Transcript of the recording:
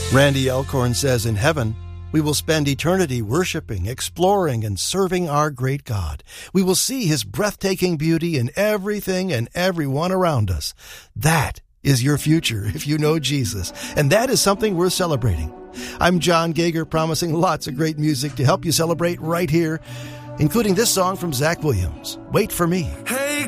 Randy Elkhorn says in heaven, we will spend eternity worshiping, exploring, and serving our great God. We will see His breathtaking beauty in everything and everyone around us. That is your future if you know Jesus, and that is something worth celebrating. I'm John Gager, promising lots of great music to help you celebrate right here, including this song from Zach Williams, Wait for Me. Hey